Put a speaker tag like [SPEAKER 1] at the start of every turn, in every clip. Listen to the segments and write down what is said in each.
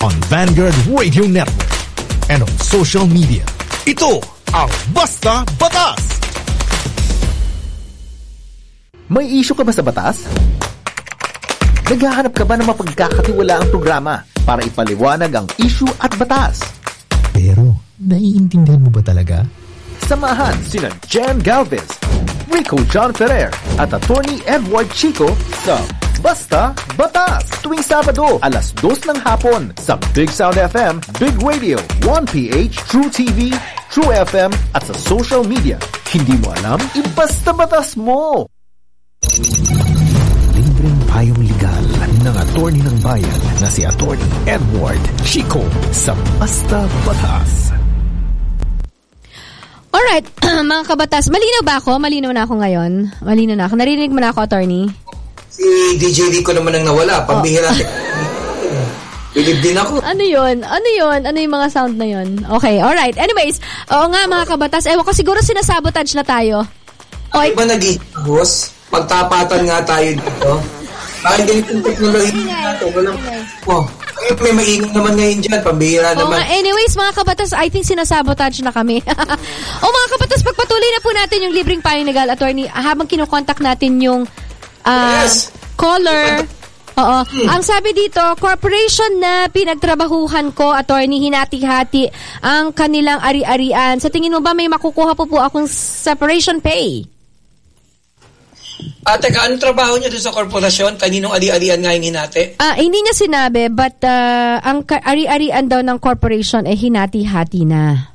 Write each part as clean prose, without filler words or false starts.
[SPEAKER 1] on Vanguard Radio Network and on social media. Ito ang Basta Batas!
[SPEAKER 2] May issue ka ba sa batas? Naghahanap ka ba ng mapagkakatiwalaang programa para ipaliwanag ang issue at batas?
[SPEAKER 1] Pero, naiintindihan mo ba talaga?
[SPEAKER 2] Samahan sina Jan Galvez, Rico John Ferrer at Attorney Edward Chico sa Basta Batas tuwing Sabado alas 2 ng hapon sa Big Sound FM, Big Radio, 1PH, True TV, True FM at sa social media. Hindi mo alam? Ibasta batas mo!
[SPEAKER 1] Libreng payong legal ng attorney ng bayan na si Attorney Edward Chico sa Basta Batas.
[SPEAKER 3] Alright, mga kabatas, malinaw ba ako? Malinaw na ako ngayon? Malinaw na ako. Narinig mo na ako, Attorney?
[SPEAKER 4] Si DJ Rico naman ang nawala. Pambihira. Bilib din ako.
[SPEAKER 3] Ano yun? Ano yung mga sound na yun? Okay, alright. Anyways, oo nga mga kabatas, ewan ko siguro sinasabotage na tayo.
[SPEAKER 4] Ano ba nag-i-host? Pagtapatan nga tayo dito. Bakit ganitong teknolohiya natin? May maingay naman ngayon dyan. Pambihira naman.
[SPEAKER 3] Anyways, mga kabatas, I think sinasabotage na kami. Mga kabatas, pagpatuloy na po natin yung libreng payong legal, Attorney, habang kinokontak natin yung caller. Oo. Ang sabi dito, corporation na pinagtrabahuhan ko, Attorney, hinati-hati ang kanilang ari-arian. Sa tingin mo ba may makukuha po akong separation pay?
[SPEAKER 4] Teka, anong trabaho niya doon sa korporasyon? Kaninong ari-arian nga yung hinati?
[SPEAKER 3] Hindi niya sinabi, but ang ari-arian daw ng corporation hinati-hati na.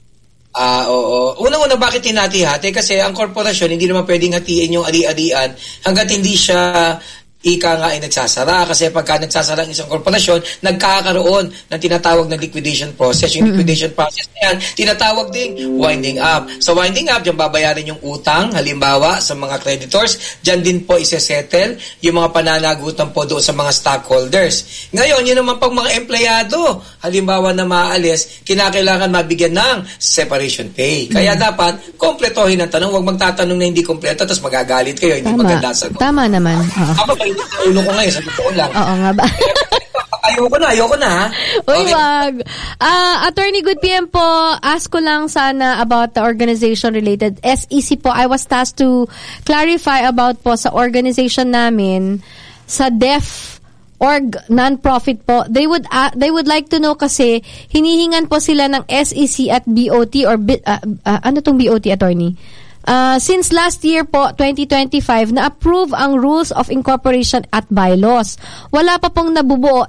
[SPEAKER 4] Oo. Unang-una, bakit hinati-hati? Kasi ang korporasyon, hindi naman pwedeng hatiin yung ari-arian hanggat hindi siya ika nga ay nagsasara. Kasi pagka nagsasara ang isang korporasyon, nagkakaroon ng tinatawag na liquidation process. Yung liquidation process na yan, tinatawag ding winding up. Sa winding up, dyan babayarin yung utang, halimbawa sa mga creditors. Dyan din po isesettle yung mga pananagutan po doon sa mga stockholders. Ngayon, yun naman pag mga empleyado, halimbawa na maalis, kinakailangan mabigyan ng separation pay. Kaya dapat, kompletohin ang tanong. Huwag magtatanong na hindi kompleto, tapos magagalit kayo. Hindi maganda sa
[SPEAKER 3] Tama naman.
[SPEAKER 4] ulo ko ngayon, sa totoo lang.
[SPEAKER 3] Oo nga ba?
[SPEAKER 4] Ayoko na ha.
[SPEAKER 3] Uy, wag. Attorney Good PM po, ask ko lang sana about the organization related. SEC po, I was tasked to clarify about po sa organization namin, sa DEF org non-profit po. They would like to know kasi hinihingan po sila ng SEC at BOT or ano tong BOT, Attorney? Since last year po, 2025, na-approve ang Rules of Incorporation at Bylaws. Wala pa pong nabubuo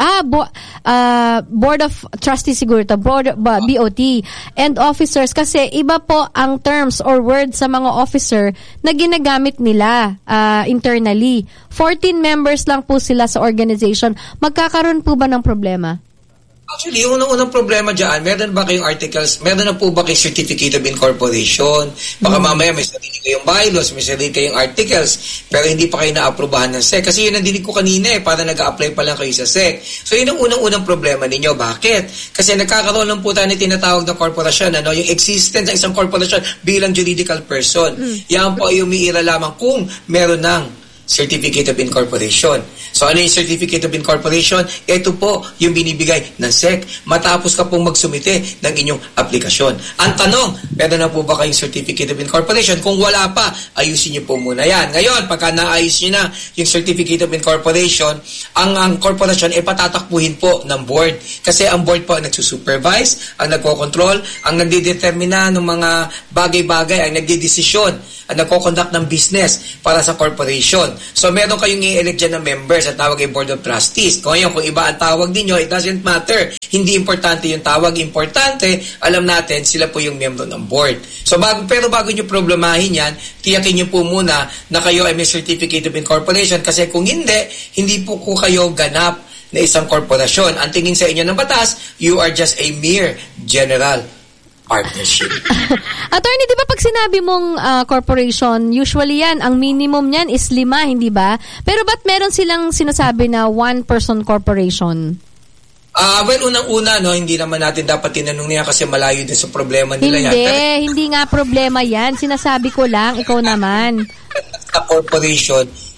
[SPEAKER 3] Board of Trustees siguro ito, BOT, and officers kasi iba po ang terms or words sa mga officer na ginagamit nila internally. 14 members lang po sila sa organization. Magkakaroon po ba ng problema?
[SPEAKER 4] Actually, unang problema dyan, meron ba kayong articles, meron na po ba kayong certificate of incorporation? Baka mamaya may sarili kayong bylaws, may sarili kayong articles, pero hindi pa kayo na-aprobahan ng SEC. Kasi yun ang dinig ko kanina para nag-a-apply pa lang kayo sa SEC. So yun ang unang problema ninyo. Bakit? Kasi nagkakaroon lang po tayo na tinatawag na korporasyon, yung existence ng isang korporasyon bilang juridical person. Yan po ay umiira lamang kung meron ng Certificate of Incorporation. So ano yung Certificate of Incorporation? Ito po yung binibigay ng SEC matapos ka pong magsumite ng inyong aplikasyon. Ang tanong, meron na po ba kayong Certificate of Incorporation? Kung wala pa, ayusin niyo po muna yan. Ngayon, pagka naayos niyo na yung Certificate of Incorporation, ang korporasyon ay patatakbuhin po ng board. Kasi ang board po ang nagsusupervise, ang nagkocontrol, ang nagdidetermina ng mga bagay-bagay, ang nagdidesisyon, ang nagkoconduct ng business para sa corporation. So, meron kayong i-elect dyan ng members at tawag ay Board of Trustees. Kung iba ang tawag ninyo, it doesn't matter. Hindi importante yung tawag. Importante, alam natin, sila po yung membro ng board. So, bago nyo problemahin yan, tiyakin nyo po muna na kayo ay may Certificate of Incorporation kasi kung hindi po kayo ganap na isang korporasyon. Ang tingin sa inyo ng batas, you are just a mere general partnership.
[SPEAKER 3] Attorney, di ba pag sinabi mong corporation, usually yan, ang minimum niyan is 5, hindi ba? Pero ba't meron silang sinasabi na one-person corporation?
[SPEAKER 4] Well, unang-una, hindi naman natin dapat tinanong niya kasi malayo din sa problema nila
[SPEAKER 3] hindi nga problema yan. Sinasabi ko lang, ikaw naman.
[SPEAKER 4] Sa corporation,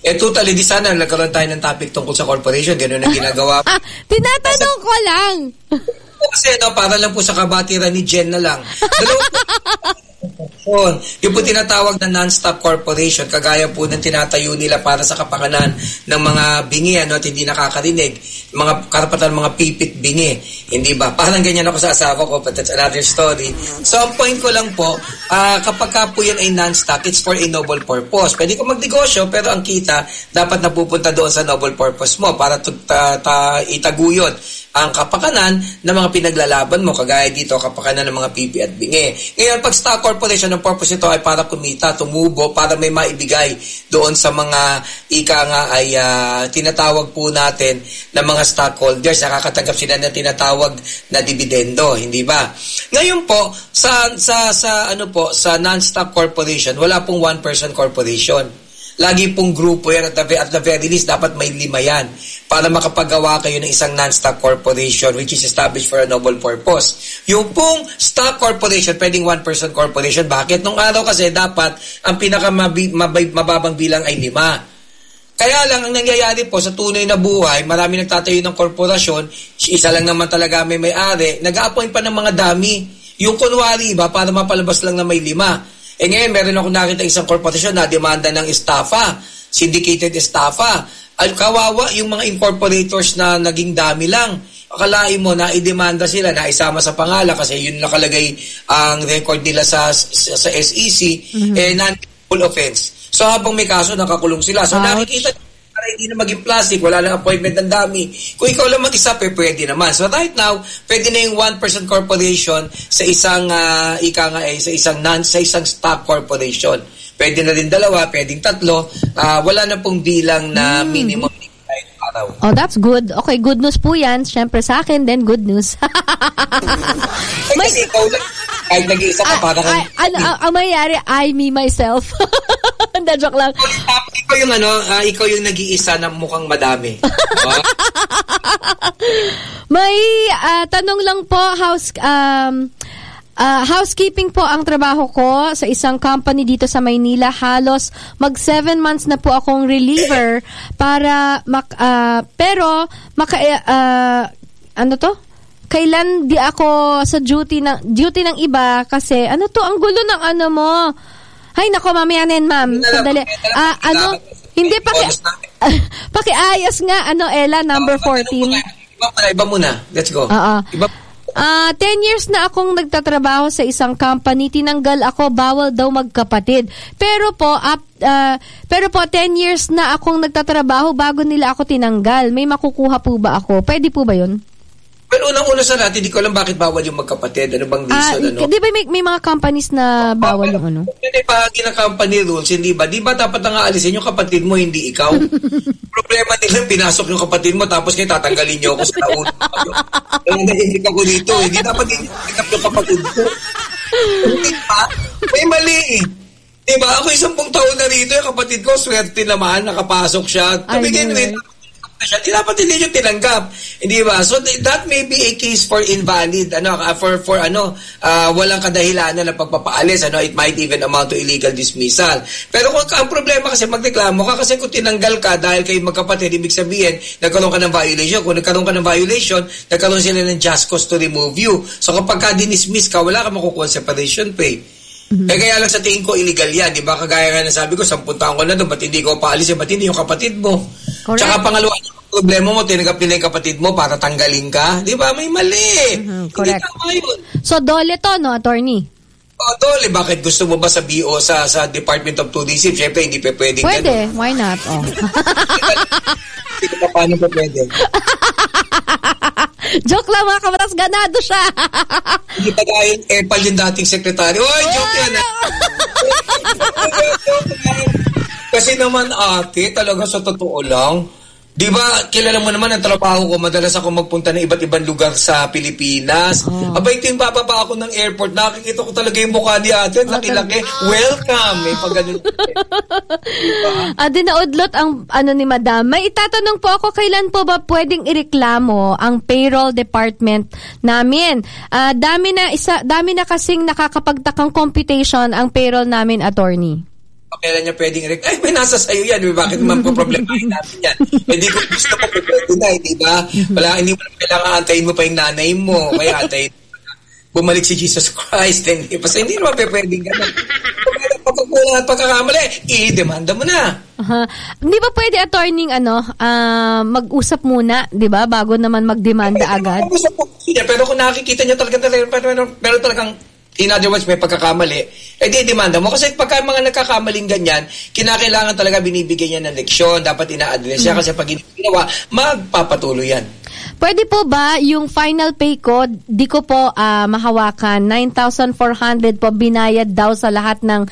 [SPEAKER 4] Totally, di sana nagkaroon tayo ng topic tungkol sa corporation. Ganun ang ginagawa.
[SPEAKER 3] Tinatanong ko lang.
[SPEAKER 4] Kasi para lang po sa kabatiran ni Jen na lang. Yung po tinatawag na non-stop corporation, kagaya po ng tinatayo nila para sa kapakanan ng mga bingi at hindi nakakarinig, mga karapatan mga pipit bingi, hindi ba? Parang ganyan ako sa asawa ko, but that's another story. So ang point ko lang po, kapag ka po yan ay non-stop, it's for a noble purpose. Pwede ko magnegosyo, pero ang kita dapat napupunta doon sa noble purpose mo para itaguyod ang kapakanan ng mga pinaglalaban mo, kagaya dito, kapakanan ng mga pipi at bingi. Ngayon, pag stock corporation, ang purpose nito ay para kumita, tumubo, para may maibigay doon sa mga ay tinatawag po natin na mga stockholders, nakakatanggap sila na tinatawag na dividendo, hindi ba? Ngayon po, sa non-stock corporation, wala pong one-person corporation. Lagi pong grupo yan at the very least dapat may 5 yan para makapagawa kayo ng isang non-stock corporation which is established for a noble purpose. Yung pong stock corporation, pwedeng one-person corporation. Bakit? Nung araw kasi dapat ang pinakamababang bilang ay 5. Kaya lang ang nangyayari po sa tunay na buhay, marami nagtatayo ng korporasyon, isa lang naman talaga may-ari, nag-a-appoint pa ng mga dami. Yung kunwari ba, para mapalabas lang na may 5. Ngayon, meron ako nakita isang korporasyon na demanda ng estafa, syndicated estafa. Kawawa yung mga incorporators na naging dami lang. Akalain mo na idemanda sila na isama sa pangalan kasi yun nakalagay ang record nila sa SEC, non-full offense. So habang may kaso, nakakulong sila. So nakikita para hindi na maging plastic, wala lang appointment ng dami. Kung ikaw lang mag-isa, pwede naman. So right now, pwede na yung one-person corporation sa isang sa isang stock corporation. Pwede na rin 2, pwedeng 3. Wala na pong bilang na minimum araw.
[SPEAKER 3] Oh, that's good. Okay, good news po yan. Siyempre sa akin, then good news.
[SPEAKER 4] Kasi ikaw lang, kahit nag-iisa ka, para kang...
[SPEAKER 3] Ang mayayari, I, me, myself. Hindi, joke lang.
[SPEAKER 4] Ikaw yung nag-iisa na mukhang madami.
[SPEAKER 3] May tanong lang po, housekeeping po ang trabaho ko sa isang company dito sa Maynila. Halos mag 7 months na po akong reliever para kailan di ako sa duty ng iba kasi ang gulo ng mo. Hay nako, mamaya na yan, ma'am. Sandali. Hindi pakiayos nga Ella, number 14.
[SPEAKER 4] Iba muna. Let's go.
[SPEAKER 3] 10 years na akong nagtatrabaho sa isang company. Tinanggal ako, bawal daw magkapatid. Pero po 10 years na akong nagtatrabaho bago nila ako tinanggal. May makukuha po ba ako? Pwede po ba 'yun?
[SPEAKER 4] Pero unang-una sa lahat, hindi ko alam bakit bawal yung magkapatid. Ano bang reason?
[SPEAKER 3] Di ba may mga companies na bawal yung
[SPEAKER 4] Yun ay pahagi ng company rules, hindi ba? Di ba dapat na nga alisin yung kapatid mo, hindi ikaw? Problema nila, pinasok yung kapatid mo, tapos kayo tatanggalin nyo ako sa taon. Kaya nahihig ako dito. Hindi dapat i-pick up yung kapatid mo. Hindi ba? May mali eh. Diba? Ako 10 taon na rito, yung kapatid ko, swerte naman, nakapasok siya. To begin with, dapat hindi nyo tinanggap. Hindi ba? So that may be a case for invalid, walang kadahilanan na pagpapaalis. It might even amount to illegal dismissal. Pero kung ang problema kasi magreklamo ka kasi kung tinanggal ka dahil kayo magkapatid, ibig sabihin, nagkaroon ka ng violation. Kung nagkaroon ka ng violation, nagkaroon sila ng just cause to remove you. So kapag ka dinismiss ka, wala ka makukuha separation pay. Kaya lang sa tingin ko illegal yan, di ba? Kagaya nga na sabi ko, 10 taon ko na doon, ba't hindi ko paalis, ba't hindi yung kapatid mo? Correct. Tsaka pangalawa, problema mo, tinanggap nila yung kapatid mo para tanggalin ka, di ba? May mali.
[SPEAKER 3] Correct.
[SPEAKER 4] Hindi tama yun.
[SPEAKER 3] So, dole to, no, attorney?
[SPEAKER 4] Dole. Bakit gusto mo ba sa BO, sa Department of Tourism? Siyempre, hindi pa pwedeng
[SPEAKER 3] pwede, why not?
[SPEAKER 4] Hindi pa paano pa pwede.
[SPEAKER 3] Joke lang mga kabatas, ganado siya.
[SPEAKER 4] Hindi pa dahil Epal yung dating sekretary. Oy, joke yan. Kasi naman ate, talaga sa totoo lang, di ba, kilala mo naman ang trabaho ko, madalas ako magpunta ng iba't ibang lugar sa Pilipinas. Abay, bababa ako ng airport, nakikita ko talaga yung mukha ni ate, laki-laki, welcome, pag ganun.
[SPEAKER 3] Diba? Naudlot ang ni madam. May itatanong po ako, kailan po ba pwedeng ireklamo ang payroll department namin? Dami na kasing nakakapagtakang computation ang payroll namin, attorney.
[SPEAKER 4] kailan niya pwedeng ay, may nasa sa'yo yan. Bakit naman po problemahin natin yan? Hindi ko gusto ko pwede na, di ba? Hindi mo kailangan antayin mo pa yung nanay mo. Kaya antayin bumalik si Jesus Christ. Hindi naman pwedeng gano'n. Pagkakulang at pagkakamali, i-demanda mo na.
[SPEAKER 3] Di ba pwede, attorney, mag-usap muna, di ba? Bago naman magdemanda agad?
[SPEAKER 4] Mag-usap po siya, pero kung nakikita niyo pero talagang in other words, may pagkakamali, di-demanda mo. Kasi pagka mga nagkakamaling ganyan, kinakailangan talaga binibigyan niya ng leksyon, dapat ina-address siya, kasi pag ginawa, magpapatuloy yan.
[SPEAKER 3] Pwede po ba yung final pay ko, di ko po mahawakan, 9,400 po binayad daw sa lahat ng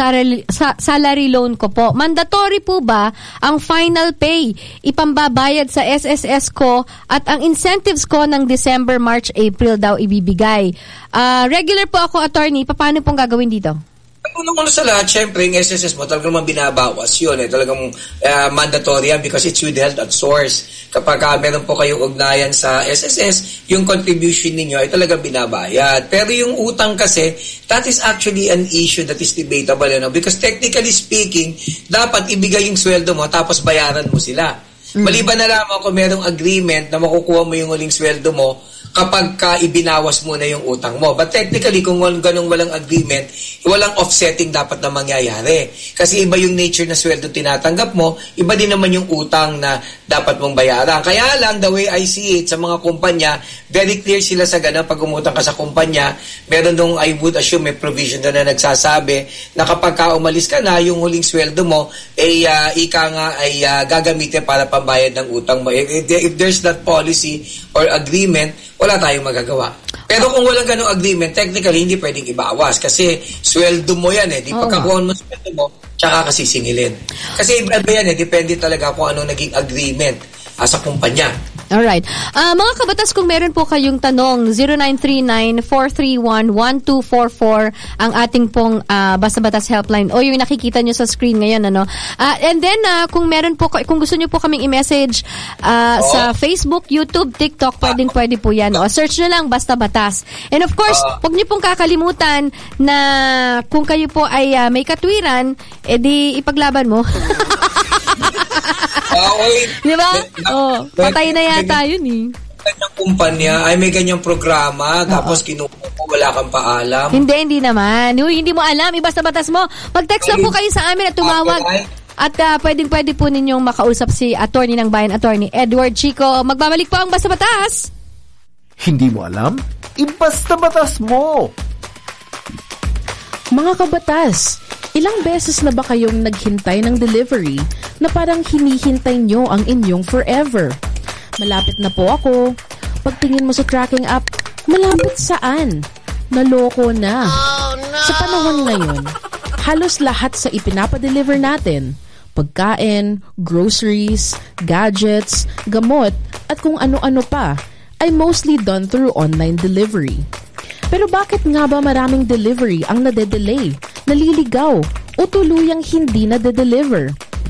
[SPEAKER 3] salary loan ko po. Mandatory po ba ang final pay ipambabayad sa SSS ko at ang incentives ko ng December, March, April daw ibibigay? Regular po ako, attorney. Paano pong gagawin dito?
[SPEAKER 4] Unang-una sa lahat, syempre, yung SSS mo, talagang naman binabawas yun. Talagang mandatory yan because it's withheld at source. Kapag meron po kayong ugnayan sa SSS, yung contribution ninyo ay talagang binabayad. Pero yung utang kasi, that is actually an issue that is debatable. Because technically speaking, dapat ibigay yung sweldo mo tapos bayaran mo sila. Maliban na lamang kung merong agreement na makukuha mo yung uling sweldo mo kapag ka ibinawas mo na yung utang mo. But technically, kung ganung walang agreement, walang offsetting dapat na mangyayari. Kasi iba yung nature na sweldo tinatanggap mo, iba din naman yung utang na dapat mong bayaran. Kaya lang, the way I see it, sa mga kumpanya, very clear sila sa ganun. Pag umutang ka sa kumpanya, meron nung, I would assume, may provision na nagsasabi na kapag ka umalis ka na, yung huling sweldo mo, ay gagamitin para pambayad ng utang mo. If there's that policy or agreement, wala tayong magagawa. Pero kung walang ganong agreement, technically, hindi pwedeng ibawas kasi sweldo mo yan Di pagkakuha mo sweldo mo, tsaka kasi singilin. Kasi iba yan depende talaga kung ano naging agreement sa kumpanya.
[SPEAKER 3] Alright. Mga kabatas, kung meron po kayong tanong, 0939-431-1244 ang ating pong Basta Batas helpline o yung nakikita nyo sa screen ngayon. And then, kung meron po, kung gusto nyo po kaming i-message sa Facebook, YouTube, TikTok, pwede po yan. Search nyo lang Basta Batas. And of course, huwag nyo pong kakalimutan na kung kayo po ay may katwiran, edi ipaglaban mo. Di ba? Patay na yata yun
[SPEAKER 4] Ganyang kumpanya, ay may ganyang programa, tapos kinukuha mo, wala kang paalam.
[SPEAKER 3] Hindi naman. Hindi mo alam, ibasta batas mo. Mag-text lang po kayo sa amin at tumawag. At pwede po ninyong makausap si attorney ng bayan, attorney Edward Chico. Magbabalik po ang Basta Batas.
[SPEAKER 1] Hindi mo alam? Ibasta batas mo!
[SPEAKER 5] Mga kabatas, ilang beses na ba kayong naghintay ng delivery na parang hinihintay nyo ang inyong forever? Malapit na po ako. Pagtingin mo sa tracking app, malapit saan? Naloko na. Oh, no! Sa panahon ngayon, halos lahat sa ipinapadeliver natin, pagkain, groceries, gadgets, gamot, at kung ano-ano pa, ay mostly done through online delivery. Pero bakit nga ba maraming delivery ang nade-delay, naliligaw, o tuluyang hindi nade-deliver?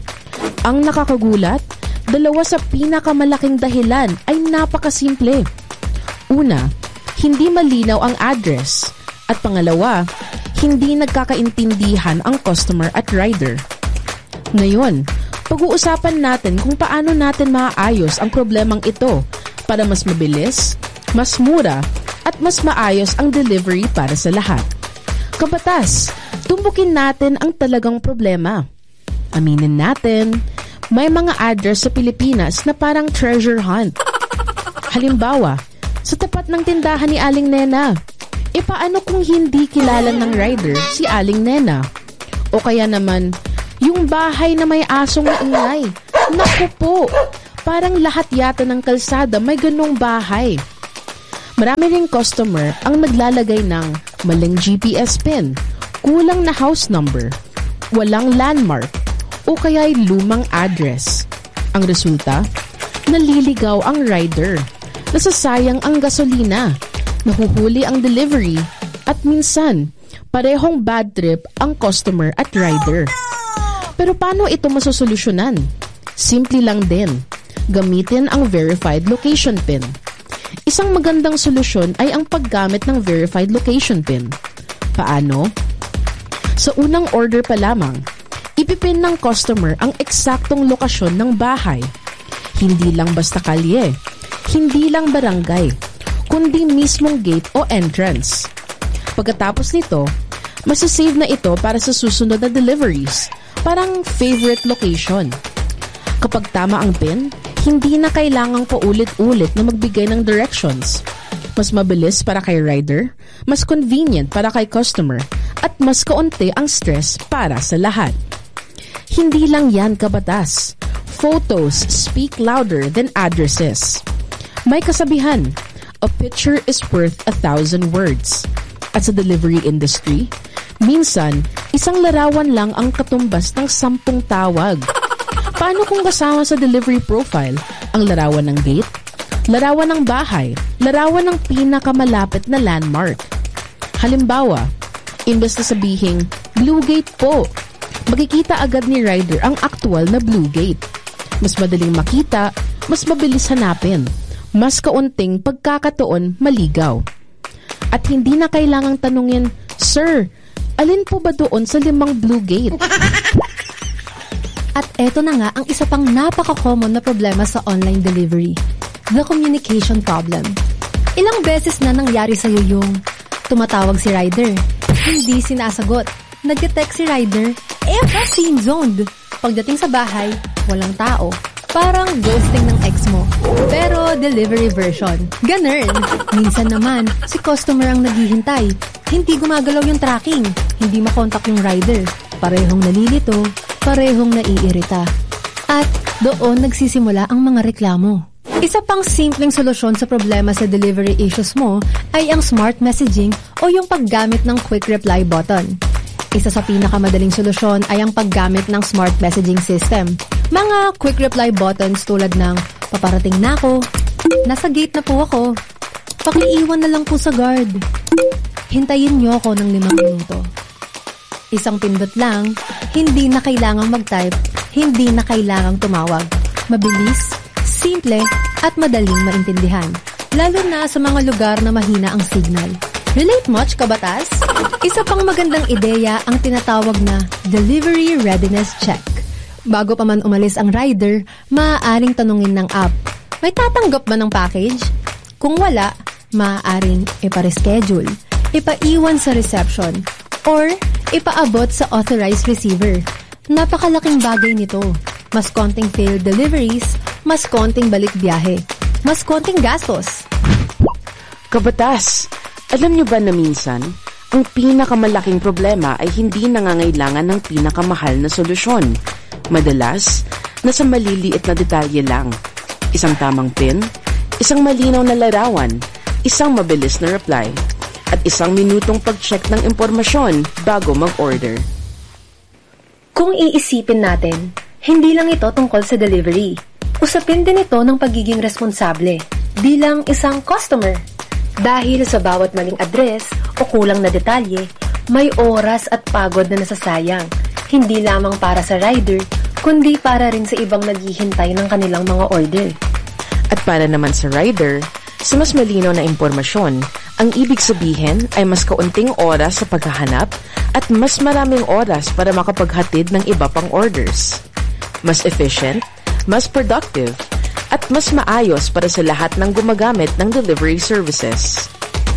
[SPEAKER 5] Ang nakakagulat, dalawa sa pinakamalaking dahilan ay napakasimple. Una, hindi malinaw ang address. At pangalawa, hindi nagkakaintindihan ang customer at rider. Ngayon, pag-uusapan natin kung paano natin maaayos ang problemang ito para mas mabilis, mas mura, at mas maayos ang delivery para sa lahat. Kabatas, tumbukin natin ang talagang problema. Aminin natin, may mga address sa Pilipinas na parang treasure hunt. Halimbawa, sa tapat ng tindahan ni Aling Nena, paano kung hindi kilala ng rider si Aling Nena? O kaya naman, yung bahay na may asong ingay. Naku po, parang lahat yata ng kalsada may ganong bahay. Marami ring customer ang naglalagay ng maling GPS pin, kulang na house number, walang landmark, o kaya'y lumang address. Ang resulta, naliligaw ang rider, nasasayang ang gasolina, nahuhuli ang delivery, at minsan, parehong bad trip ang customer at rider. Pero paano ito masosolusyonan? Simple lang din. Gamitin ang verified location pin. Isang magandang solusyon ay ang paggamit ng verified location pin. Paano? Sa unang order pa lamang, Ipipin ng customer ang eksaktong lokasyon ng bahay. Hindi lang basta kalye, hindi lang barangay, kundi mismong gate o entrance. Pagkatapos nito, masasave na ito para sa susunod na deliveries, parang favorite location. Kapag tama ang PIN, hindi na kailangang paulit-ulit na magbigay ng directions. Mas mabilis para kay rider, mas convenient para kay customer, at mas kaunti ang stress para sa lahat. Hindi lang yan kabatas. Photos speak louder than addresses. May kasabihan, a picture is worth 1,000 words. At sa delivery industry, minsan, isang larawan lang ang katumbas ng 10 tawag. Paano kung kasama sa delivery profile ang larawan ng gate, larawan ng bahay, larawan ng pinakamalapit na landmark? Halimbawa, imbes na sabihing, Blue Gate po, makikita agad ni rider ang aktual na Blue Gate. Mas madaling makita, mas mabilis hanapin, mas kaunting pagkakataon maligaw. At hindi na kailangang tanungin, Sir, alin po ba doon sa 5 Blue Gate?
[SPEAKER 3] At eto na nga ang isa pang napaka-common na problema sa online delivery, the communication problem. Ilang beses na nangyari sa'yo yung tumatawag si rider, hindi sinasagot, nag-text si rider, scene zoned. Pagdating sa bahay, walang tao. Parang ghosting ng ex mo. Pero delivery version. Ganun. Minsan naman, si customer ang naghihintay. Hindi gumagalaw yung tracking. Hindi makontak yung rider. Parehong nalilito. Parehong naiirita. At doon nagsisimula ang mga reklamo. Isa pang simpleng solusyon sa problema sa delivery issues mo ay ang smart messaging o yung paggamit ng quick reply button. Isa sa pinakamadaling solusyon ay ang paggamit ng smart messaging system. Mga quick reply buttons tulad ng paparating na ako, nasa gate na po ako, pakiiwan na lang po sa guard, hintayin niyo ako ng 5 minuto. Isang pindot lang, hindi na kailangang mag-type, hindi na kailangang tumawag. Mabilis, simple, at madaling maintindihan. Lalo na sa mga lugar na mahina ang signal. Relate much, kabatas? Isa pang magandang ideya ang tinatawag na Delivery Readiness Check. Bago pa man umalis ang rider, maaaring tanungin ng app, may tatanggap ba ng package? Kung wala, maaaring ipa-reschedule, ipaiwan sa reception, or ipaabot sa authorized receiver. Napakalaking bagay nito. Mas konting failed deliveries, mas konting balik biyahe, mas konting gastos.
[SPEAKER 5] Kabatas, alam niyo ba na minsan, ang pinakamalaking problema ay hindi nangangailangan ng pinakamahal na solusyon. Madalas, nasa maliliit na detalye lang. Isang tamang PIN, isang malinaw na larawan, isang mabilis na reply, at isang minutong pag-check ng impormasyon bago mag-order.
[SPEAKER 3] Kung iisipin natin, hindi lang ito tungkol sa delivery. Usapin din ito ng pagiging responsable bilang isang customer. Dahil sa bawat maling address o kulang na detalye, may oras at pagod na nasasayang. Hindi lamang para sa rider, kundi para rin sa ibang naghihintay ng kanilang mga order.
[SPEAKER 5] At para naman sa rider, sa mas malinaw na impormasyon, ang ibig sabihin ay mas kaunting oras sa paghahanap at mas maraming oras para makapaghatid ng iba pang orders. Mas efficient, mas productive, at mas maayos para sa lahat ng gumagamit ng delivery services.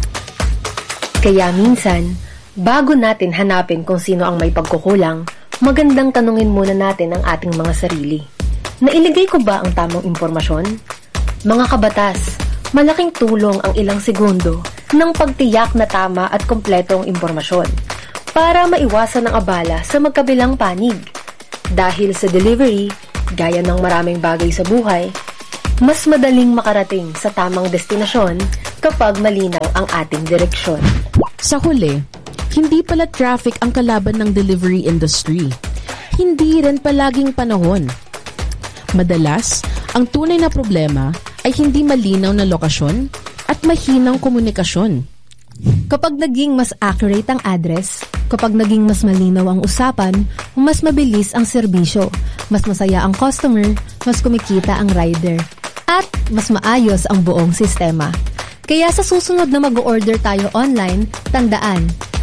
[SPEAKER 3] Kaya minsan, bago natin hanapin kung sino ang may pagkukulang, magandang tanungin muna natin ang ating mga sarili. Nailagay ko ba ang tamang impormasyon? Mga kabatas, malaking tulong ang ilang segundo ng pagtiyak na tama at kompleto ang impormasyon para maiwasan ang abala sa magkabilang panig. Dahil sa delivery, gaya ng maraming bagay sa buhay, mas madaling makarating sa tamang destinasyon kapag malinaw ang ating direksyon.
[SPEAKER 5] Sa huli, hindi pala traffic ang kalaban ng delivery industry. Hindi rin palaging panahon. Madalas, ang tunay na problema ay hindi malinaw na lokasyon at mahinang komunikasyon.
[SPEAKER 3] Kapag naging mas accurate ang address, kapag naging mas malinaw ang usapan, mas mabilis ang serbisyo, mas masaya ang customer, mas kumikita ang rider, at mas maayos ang buong sistema. Kaya sa susunod na mag-order tayo online, tandaan,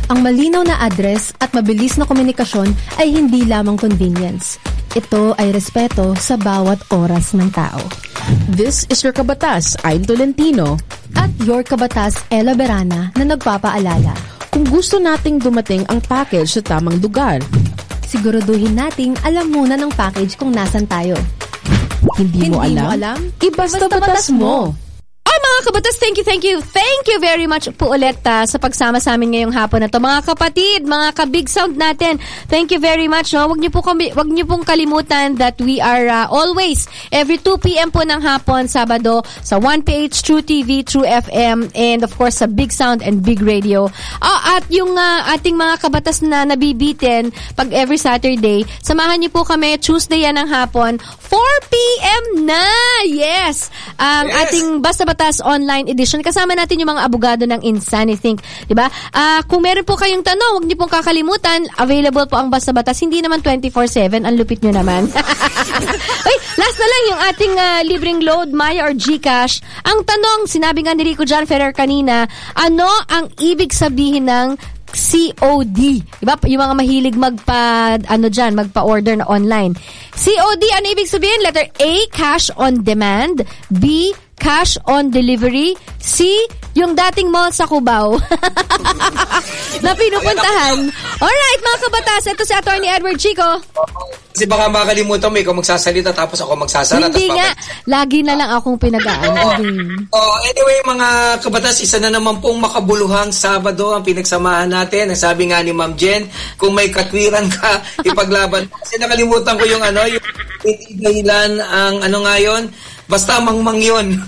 [SPEAKER 3] Ang malinaw na address at mabilis na komunikasyon ay hindi lamang convenience. Ito ay respeto sa bawat oras ng tao.
[SPEAKER 5] This is your Kabatas, I'm Tolentino.
[SPEAKER 3] At your Kabatas, Ella Berana, na nagpapaalala.
[SPEAKER 5] Kung gusto nating dumating ang package sa tamang lugar,
[SPEAKER 3] siguraduhin nating alam muna ng package kung nasan tayo.
[SPEAKER 5] Hindi mo alam? Ibasta batas mo.
[SPEAKER 3] Mga kabatas, thank you very much po ulit sa pagsama sa amin ngayong hapon na to. Mga kapatid, mga ka-big sound natin, thank you very much. No? Wag niyo pong kalimutan that we are always every 2 p.m. po ng hapon, Sabado, sa 1PH, True TV, True FM, and of course sa Big Sound and Big Radio. At yung ating mga kabatas na nabibitin pag every Saturday, samahan niyo po kami Tuesday yan ng hapon, 4 p.m. na! Yes! Ating Basta Batas online edition. Kasama natin yung mga abogado ng Insanithink. Diba? Kung meron po kayong tanong, huwag niyo pong kakalimutan, available po ang Basta Batas. Hindi naman 24/7. Ang lupit nyo naman. Uy, last na lang yung ating libreng load, Maya or GCash. Ang tanong, sinabi nga ni Rico John Ferrer kanina, ano ang ibig sabihin ng COD? Diba? Yung mga mahilig magpa-order na online. COD, ano ibig sabihin? Letter A, cash on demand. B, cash on delivery. C, yung dating mall sa Cubao na pinupuntahan. Alright, mga kabatas, ito si Atty. Edward Chico.
[SPEAKER 4] Kasi baka makalimutan mo, ikaw magsasalita tapos ako magsasara.
[SPEAKER 3] Hindi nga, lagi na lang akong pinagaan.
[SPEAKER 4] Anyway, mga kabatas, isa na naman pong makabuluhang Sabado ang pinagsamahan natin. Ang sabi nga ni Ma'am Jen, kung may katwiran ka, ipaglaban. Kasi nakalimutan ko yung dahilan ang ngayon, basta mangmang yun.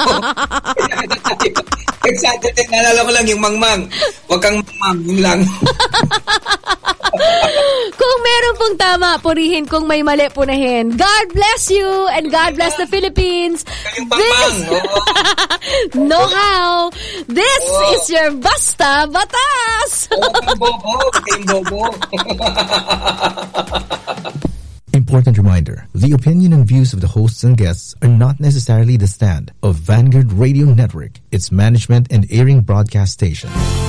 [SPEAKER 4] Excited, naalala ko lang yung mangmang. Huwag kang mangmang, yun lang.
[SPEAKER 3] Kung meron pong tama, purihin. Kung may mali, punahin. God bless you and God bless the Philippines. Know how. This is your Basta Batas.
[SPEAKER 1] Important reminder, the opinion and views of the hosts and guests are not necessarily the stand of Vanguard Radio Network, its management and airing broadcast station.